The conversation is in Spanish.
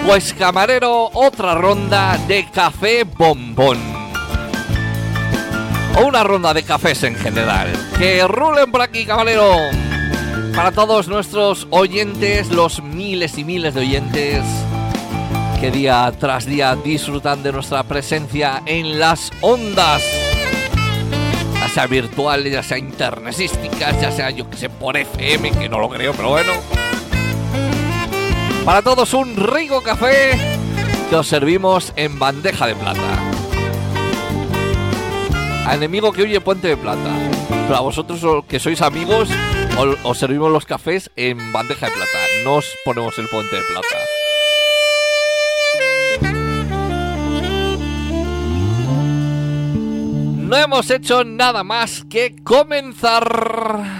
Pues camarero, otra ronda de café bombón. O una ronda de cafés en general. Que rulen por aquí, camarero. Para todos nuestros oyentes, los miles y miles de oyentes que día tras día disfrutan de nuestra presencia en las ondas. Ya sea virtuales, ya sea internetísticas, ya sea, yo que sé, por FM, que no lo creo, pero bueno. Para todos un rico café que os servimos en bandeja de plata. A enemigo que huye, puente de plata. Pero a vosotros que sois amigos, os servimos los cafés en bandeja de plata. No os ponemos el puente de plata. No hemos hecho nada más que comenzar.